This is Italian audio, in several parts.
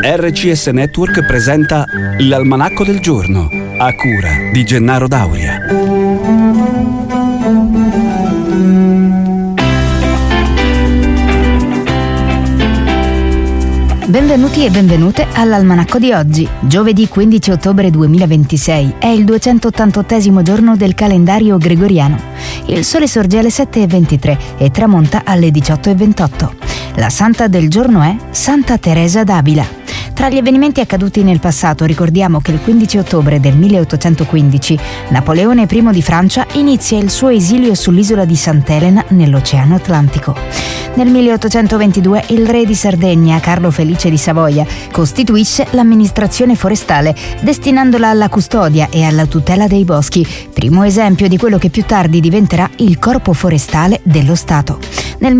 RCS Network presenta l'Almanacco del Giorno, a cura di Gennaro Dauria. Benvenuti e benvenute all'Almanacco di oggi, giovedì 15 ottobre 2026. È il 288° giorno del calendario gregoriano. Il sole sorge alle 7:23 e tramonta alle 18:28. La santa del giorno è Santa Teresa d'Avila. Tra gli avvenimenti accaduti nel passato ricordiamo che il 15 ottobre del 1815 Napoleone I di Francia inizia il suo esilio sull'isola di Sant'Elena nell'Oceano Atlantico. Nel 1822 il re di Sardegna, Carlo Felice di Savoia, costituisce l'amministrazione forestale, destinandola alla custodia e alla tutela dei boschi, primo esempio di quello che più tardi diventerà il Corpo Forestale dello Stato. Nel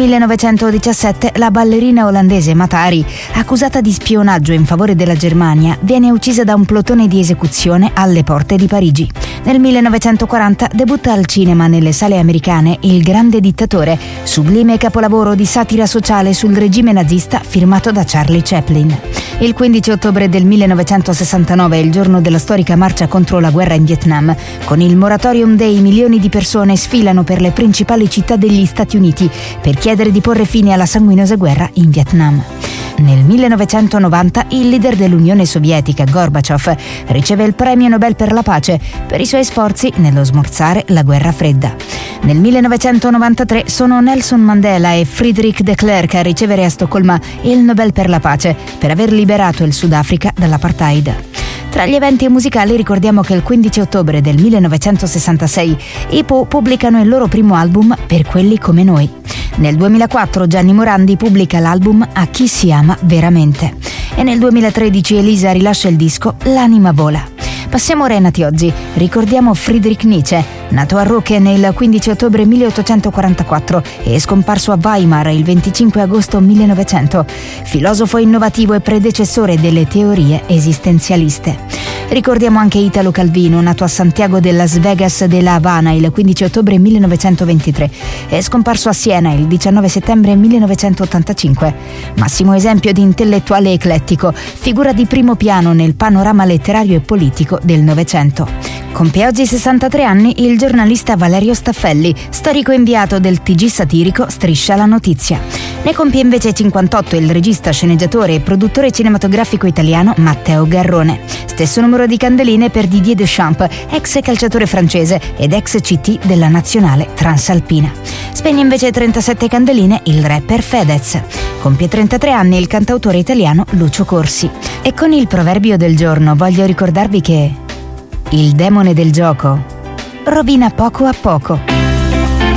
1917 la ballerina olandese Matahari, accusata di spionaggio in favore della Germania, viene uccisa da un plotone di esecuzione alle porte di Parigi. Nel 1940 debutta al cinema nelle sale americane Il Grande Dittatore, sublime capolavoro di satira sociale sul regime nazista firmato da Charlie Chaplin. Il 15 ottobre del 1969 è il giorno della storica marcia contro la guerra in Vietnam. Con il Moratorium Day milioni di persone sfilano per le principali città degli Stati Uniti per chiedere di porre fine alla sanguinosa guerra in Vietnam. Nel 1990 il leader dell'Unione Sovietica, Gorbaciov, riceve il premio Nobel per la pace per i suoi sforzi nello smorzare la guerra fredda. Nel 1993 sono Nelson Mandela e Friedrich de Klerk a ricevere a Stoccolma il Nobel per la pace per aver liberato il Sudafrica dall'apartheid. Tra gli eventi musicali ricordiamo che il 15 ottobre del 1966 i Pooh pubblicano il loro primo album Per quelli come noi. Nel 2004 Gianni Morandi pubblica l'album A chi si ama veramente. E nel 2013 Elisa rilascia il disco L'anima vola. Passiamo ora ai nati oggi. Ricordiamo Friedrich Nietzsche, nato a Rocche il 15 ottobre 1844 e scomparso a Weimar il 25 agosto 1900, filosofo innovativo e predecessore delle teorie esistenzialiste. Ricordiamo anche Italo Calvino, nato a Santiago de Las Vegas de La Habana il 15 ottobre 1923 e scomparso a Siena il 19 settembre 1985. Massimo esempio di intellettuale eclettico, figura di primo piano nel panorama letterario e politico del Novecento. Compie oggi 63 anni il giornalista Valerio Staffelli, storico inviato del TG satirico Striscia la Notizia. Ne compie invece 58 il regista, sceneggiatore e produttore cinematografico italiano Matteo Garrone. Stesso numero di candeline per Didier Deschamps, ex calciatore francese ed ex CT della nazionale transalpina. Spegne invece 37 candeline il rapper Fedez. Compie 33 anni il cantautore italiano Lucio Corsi. E con il proverbio del giorno voglio ricordarvi che il demone del gioco rovina poco a poco.